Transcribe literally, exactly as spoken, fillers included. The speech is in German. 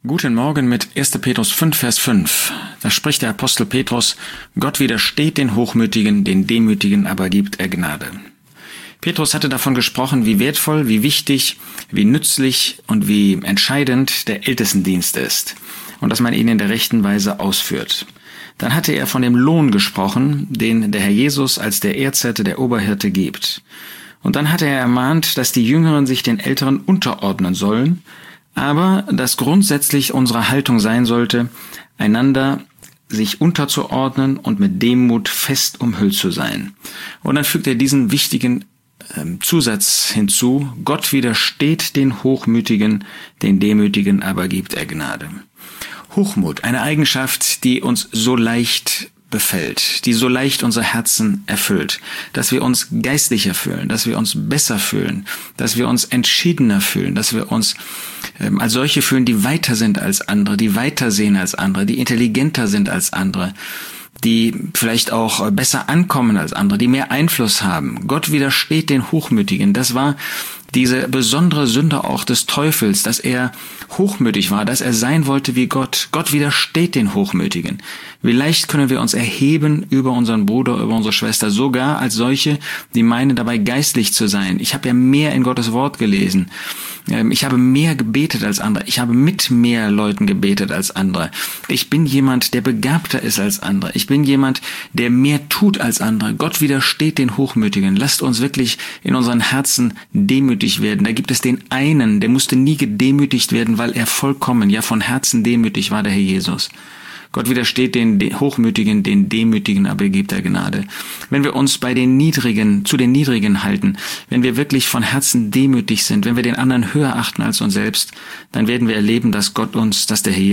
Guten Morgen mit erster Petrus fünf, Vers fünf. Da spricht der Apostel Petrus: Gott widersteht den Hochmütigen, den Demütigen aber gibt er Gnade. Petrus hatte davon gesprochen, wie wertvoll, wie wichtig, wie nützlich und wie entscheidend der Ältestendienst ist und dass man ihn in der rechten Weise ausführt. Dann hatte er von dem Lohn gesprochen, den der Herr Jesus als der Erzhirte, der Oberhirte gibt. Und dann hatte er ermahnt, dass die Jüngeren sich den Älteren unterordnen sollen, aber dass grundsätzlich unsere Haltung sein sollte, einander sich unterzuordnen und mit Demut fest umhüllt zu sein. Und dann fügt er diesen wichtigen ähm, Zusatz hinzu: Gott widersteht den Hochmütigen, den Demütigen aber gibt er Gnade. Hochmut, eine Eigenschaft, die uns so leicht befällt, die so leicht unser Herzen erfüllt, dass wir uns geistlicher fühlen, dass wir uns besser fühlen, dass wir uns entschiedener fühlen, dass wir uns ähm, als solche fühlen, die weiter sind als andere, die weiter sehen als andere, die intelligenter sind als andere, die vielleicht auch besser ankommen als andere, die mehr Einfluss haben. Gott widersteht den Hochmütigen. Das war diese besondere Sünde auch des Teufels, dass er hochmütig war, dass er sein wollte wie Gott. Gott widersteht den Hochmütigen. Wie leicht können wir uns erheben über unseren Bruder, über unsere Schwester, sogar als solche, die meinen dabei geistlich zu sein. Ich habe ja mehr in Gottes Wort gelesen. Ich habe mehr gebetet als andere. Ich habe mit mehr Leuten gebetet als andere. Ich bin jemand, der begabter ist als andere. Ich bin jemand, der mehr tut als andere. Gott widersteht den Hochmütigen. Lasst uns wirklich in unseren Herzen demütig werden. Da gibt es den einen, der musste nie gedemütigt werden, weil er vollkommen, ja von Herzen demütig war, der Herr Jesus. Gott widersteht den Hochmütigen, den Demütigen, aber gibt er Gnade. Wenn wir uns bei den Niedrigen, zu den Niedrigen halten, wenn wir wirklich von Herzen demütig sind, wenn wir den anderen höher achten als uns selbst, dann werden wir erleben, dass Gott uns, dass der Herr